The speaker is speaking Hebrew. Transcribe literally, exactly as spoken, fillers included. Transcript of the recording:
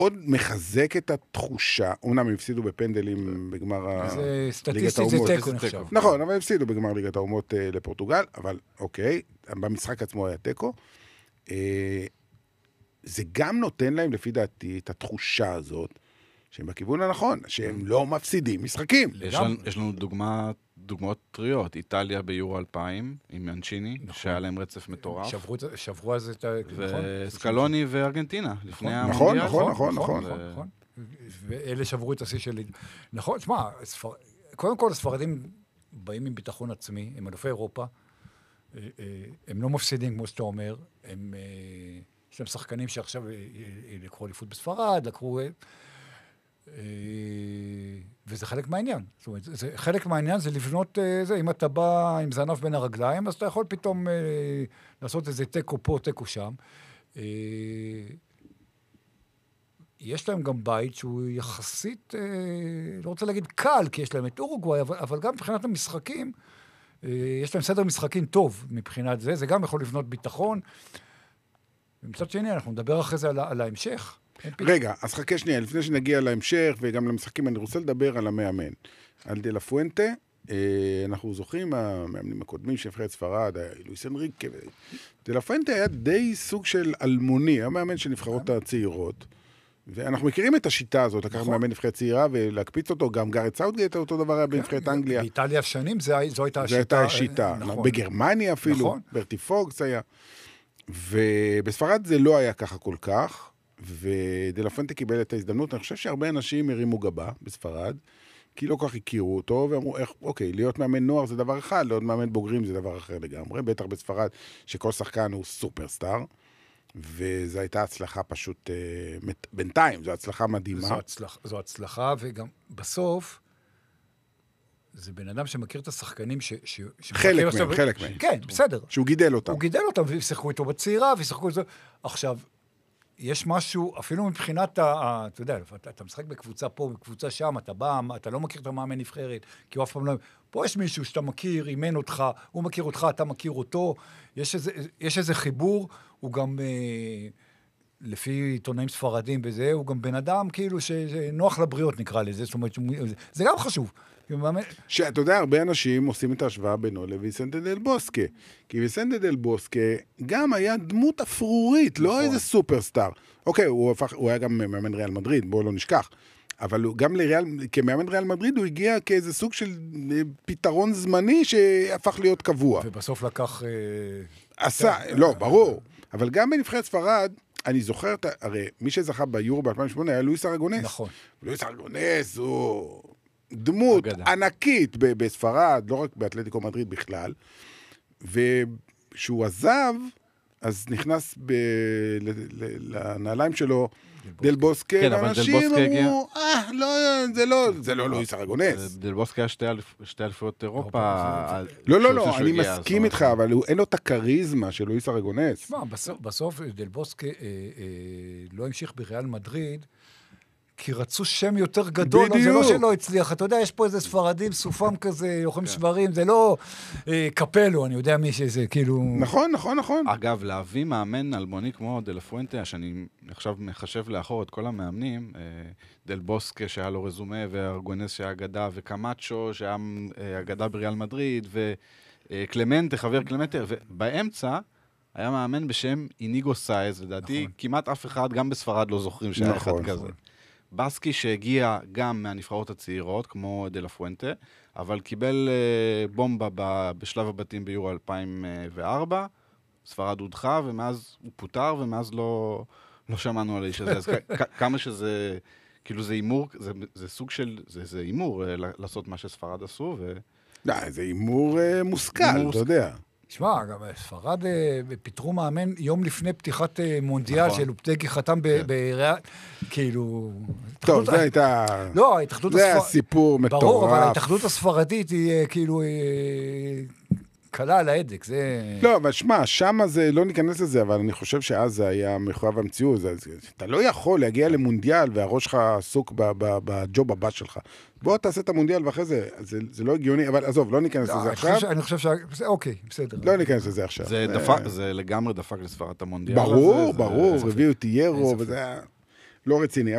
עוד מחזק את התחושה, אומנם הם הפסידו בפנדלים בגמר ליגת האומות. זה סטטיסטית, זה טקו נחשב. נכון, אבל הם הפסידו בגמר ליגת האומות לפורטוגל, אבל אוקיי, במשחק עצמו היה טקו. זה גם נותן להם, לפי דעתי, את התחושה הזאת, שהם בכיוון הנכון, שהם לא מפסידים משחקים. יש לנו דוגמאות טריות, איטליה ביורו אלפיים, עם מנצ'יני, שהיה להם רצף מטורף. שברו אז את ה... וסקלוני וארגנטינה, לפני המונדיאל. נכון, נכון, נכון. ואלה שברו את השיא שלי. נכון, תשמע, קודם כל הספרדים באים עם ביטחון עצמי, הם אלופי אירופה, הם לא מפסידים, כמו שאתה אומר, הם... יש להם שחקנים שעכשיו לקחו אליפות בספרד, לקחו... וזה חלק מהעניין. זאת אומרת, זה, חלק מהעניין זה לבנות זה, אם אתה בא עם זנב בין הרגליים, אז אתה יכול פתאום לעשות איזה טקו פה, טקו שם. יש להם גם בית שהוא יחסית, לא רוצה להגיד קל, כי יש להם את אורוגוואי, אבל, אבל גם מבחינת המשחקים, יש להם סדר משחקים טוב מבחינת זה, זה גם יכול לבנות ביטחון. ומצד שני, אנחנו נדבר אחרי זה על, על ההמשך. רגע, אז חכה שנייה, לפני שנגיע להמשך וגם למשחקים, אני רוצה לדבר על המאמן. על דה לה פואנטה, אנחנו זוכרים, המאמנים הקודמים שנבחרת ספרד, לואיס אנריקה, דה לה פואנטה היה די סוג של אלמוני, המאמן של נבחרות הצעירות, ואנחנו מכירים את השיטה הזאת, לקחת מאמן נבחרת צעירה ולהקפיץ אותו, גם גארד סאוטגייט, אותו דבר היה בנבחרת אנגליה. באיטליה שנים זו הייתה השיטה. זו הייתה השיטה, בגרמניה אפילו, ברטי פוקס היה. ובספרד זה לא היה ככה כל כך, ודה לה פואנטה קיבל את ההזדמנות. אני חושב שהרבה אנשים הרימו גבה בספרד, כי לא כך הכירו אותו, ואמרו, איך, אוקיי, להיות מאמן נוער זה דבר אחד, להיות מאמן בוגרים זה דבר אחר לגמרי, בטח בספרד שכל שחקן הוא סופרסטאר, וזו הייתה הצלחה פשוט, אה, בינתיים, זו הצלחה מדהימה. זו הצלחה, זו הצלחה, וגם בסוף, זה בן אדם שמכיר את השחקנים ש... ש... חלק מהם, עכשיו... חלק מהם. כן, בסדר. שהוא גידל אותם. הוא גידל אותם, וישחקו איתו בצעירה, וישחקו איתו... עכשיו, יש משהו, אפילו מבחינת, ה... אתה יודע, אתה, אתה משחק בקבוצה פה, בקבוצה שם, אתה בא, אתה לא מכיר את המאמן נבחרת, כי הוא אף פעם לא... פה יש מישהו שאתה מכיר, אימן אותך, הוא מכיר אותך, אתה מכיר אותו, יש איזה, יש איזה חיבור, הוא גם... אה... לפי עיתונאים ספרדים וזה, הוא גם בן אדם כאילו שנוח לבריות נקרא לזה, זאת אומרת, זה גם חשוב. שאתה יודע, הרבה אנשים עושים את ההשוואה בינו לויסנטה דל בוסקה, כי ויסנטה דל בוסקה גם היה דמות אפרורית, לא איזה סופרסטאר. אוקיי, הוא, הפך, הוא היה גם מאמן ריאל מדריד, בואו לא נשכח. אבל גם לריאל, כמאמן ריאל מדריד הוא הגיע כאיזה סוג של פתרון זמני שהפך להיות קבוע. ובסוף לקח... עשה, לא, ברור. אבל גם בנבחרת ספרד, אני זוכר, הרי מי שזכה ביורו ב-אלפיים ושמונה היה לואיס ארגונס. נכון. לואיס ארגונס הוא דמות ענקית בספרד, לא רק באתלטיקו מדריד בכלל. וכשהוא עזב, אז נכנס לנעליים שלו דל בוסקה, ואנשים אמרו, אה, לא, זה לא, זה לא לואיס ארגונס. דל בוסקה היה שתי אלפיות אירופה. לא, לא, לא, אני מסכים איתך, אבל אין לו את הקריזמה של לואיס ארגונס. תשמע, בסוף דל בוסקה לא המשיך בריאל מדריד, כי רצו שם יותר גדול, זה לא שלא הצליח. אתה יודע, יש פה איזה ספרדים, סופם כזה, לוחם שברים, זה לא קפלו, אני יודע מי שזה, כאילו... נכון, נכון, נכון. אגב, להביא מאמן אלמוני כמו דה לה פואנטה, שאני עכשיו מחשב לאחור את כל המאמנים, דל בוסקה שהיה לו רזומה, וארגונס שהיה אגדה, וקמאצ'ו שהיה אגדה בריאל מדריד, וקלמנטה, חבר קלמנטה, ובאמצע היה מאמן בשם איניגו סייז, לדעתי, כמעט אף אחד, גם בספרד לא זוכרים שהיה אחד כזה. בסקי שהגיע גם מהנבחרות הצעירות, כמו דה לה פואנטה, אבל קיבל uh, בומבה ב- בשלב הבתים ביורו אלפיים וארבע, ספרד הודחה, ומאז הוא פוטר, ומאז לא, לא שמענו על האיש הזה. אז כ- כמה שזה, כאילו זה אימור, זה, זה סוג של, זה, זה אימור, uh, לעשות מה שספרד עשו, ו... לא, זה אימור uh, מושכל, אתה יודע. תשמע, גם ספרד פיתרו מאמן יום לפני פתיחת מונדיאל, שלופטגי חתם בריאל, כאילו... טוב, זה הייתה... לא, ההתאחדות הספרדית... זה הסיפור מטורף. ברור, אבל ההתאחדות הספרדית היא כאילו... קלה על ההדק, זה... לא, אבל שמע, שמה זה, לא ניכנס לזה, אבל אני חושב שאז זה היה מחויב המציאות. אתה לא יכול להגיע למונדיאל והראש שלך עסוק בג'וב הבא שלך. בוא תעשה את המונדיאל ואחרי זה, זה, זה לא הגיוני, אבל עזוב, לא ניכנס לזה עכשיו. אני חושב ש... אוקיי, בסדר. לא ניכנס לזה עכשיו. זה דפק, זה לגמרי דפק לספרד המונדיאל. ברור, ברור, הביאו טיירו, וזה היה לא רציני.